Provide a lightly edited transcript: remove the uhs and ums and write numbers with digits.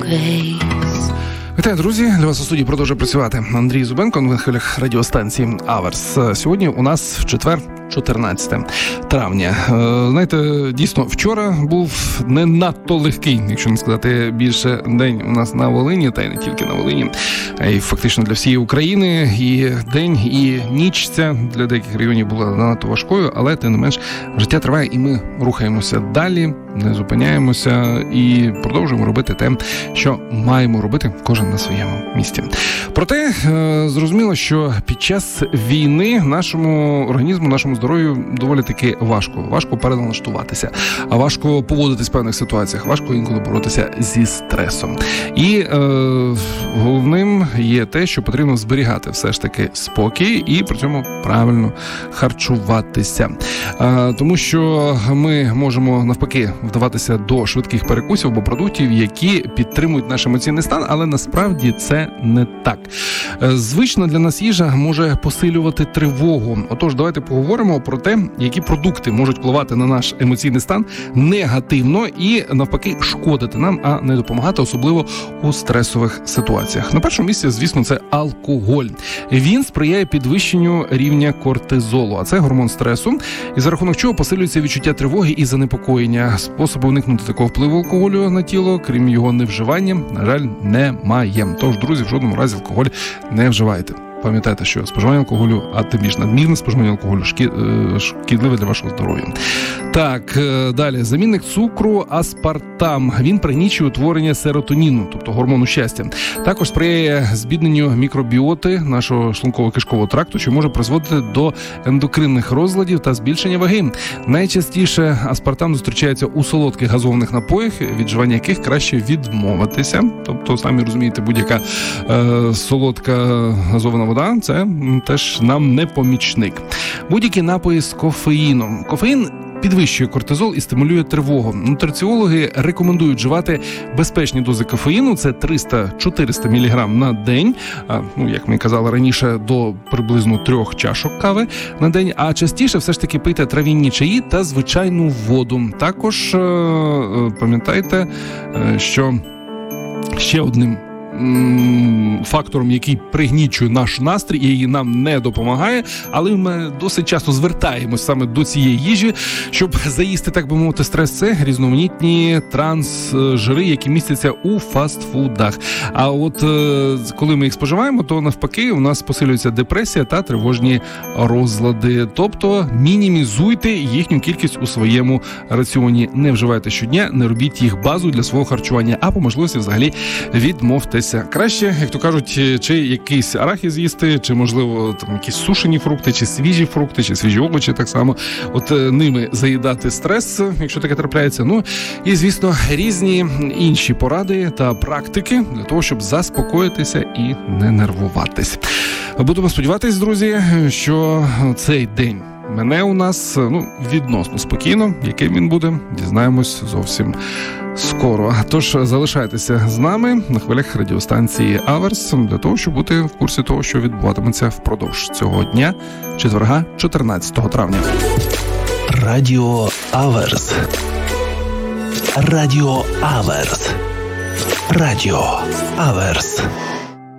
Вітаю, друзі! Для вас у студії продовжує працювати Андрій Зубенко на хвилях радіостанції Аверс. Сьогодні у нас в четвер, 14 травня. Знаєте, дійсно, вчора був не надто легкий, якщо не сказати більше, день у нас на Волині, та й не тільки на Волині, а й фактично для всієї України. І день, і ніч ця для деяких районів була надто важкою, але тим не менш життя триває, і ми рухаємося далі, не зупиняємося і продовжуємо робити те, що маємо робити кожен на своєму місці. Проте, зрозуміло, що під час війни нашому організму, нашому здоров'ю доволі таки важко. Важко переналаштуватися, а важко поводитись в певних ситуаціях, важко інколи боротися зі стресом. І головним є те, що потрібно зберігати все ж таки спокій і при цьому правильно харчуватися. Тому що ми можемо навпаки вдаватися до швидких перекусів або продуктів, які підтримують наш емоційний стан, але насправді це не так. Звична для нас їжа може посилювати тривогу. Отож, давайте поговоримо про те, які продукти можуть впливати на наш емоційний стан негативно і навпаки шкодити нам, а не допомагати, особливо у стресових ситуаціях. На першому місці, звісно, це алкоголь. Він сприяє підвищенню рівня кортизолу, а це гормон стресу, і за рахунок чого посилюється відчуття тривоги і занепокоєння. Способу уникнути такого впливу алкоголю на тіло, крім його невживання, на жаль, немає. Тож, друзі, в жодному разі алкоголь не вживайте. Пам'ятайте, що споживання алкоголю, а тим більше надмірне споживання алкоголю шкідливе для вашого здоров'я. Так, далі. Замінник цукру аспартам. Він пригнічує утворення серотоніну, тобто гормону щастя. Також сприяє збідненню мікробіоти нашого шлунково-кишкового тракту, що може призводити до ендокринних розладів та збільшення ваги. Найчастіше аспартам зустрічається у солодких газованих напоях, від вживання яких краще відмовитися. Тобто, самі розумієте, будь-яка солодка газована вода – це теж нам не помічник. Будь-які напої з кофеїном. Кофеїн підвищує кортизол і стимулює тривогу. Нутриціологи рекомендують вживати безпечні дози кофеїну, це 300-400 мг на день, як ми казали раніше, до приблизно 3 чашок кави на день, а частіше все ж таки пийте трав'яні чаї та звичайну воду. Також пам'ятайте, що ще одним фактором, який пригнічує наш настрій і нам не допомагає, але ми досить часто звертаємось саме до цієї їжі, щоб заїсти, так би мовити, стрес, це різноманітні трансжири, які містяться у фастфудах. А от коли ми їх споживаємо, то навпаки у нас посилюється депресія та тривожні розлади. Тобто мінімізуйте їхню кількість у своєму раціоні. Не вживайте щодня, не робіть їх базою для свого харчування, а по можливості взагалі відмовтеся. Краще, як то кажуть, чи якийсь арахіс з'їсти, чи, можливо, там якісь сушені фрукти, чи свіжі фрукти, чи свіжі овочі, так само. От ними заїдати стрес, якщо таке трапляється. Ну, і, звісно, різні інші поради та практики для того, щоб заспокоїтися і не нервуватись. Будемо сподіватись, друзі, що цей день мене у нас, відносно спокійно. Яким він буде, дізнаємось зовсім скоро. Тож залишайтеся з нами на хвилях радіостанції Аверс для того, щоб бути в курсі того, що відбуватиметься впродовж цього дня, четверга, 14 травня. Радіо Аверс. Радіо Аверс. Радіо Аверс.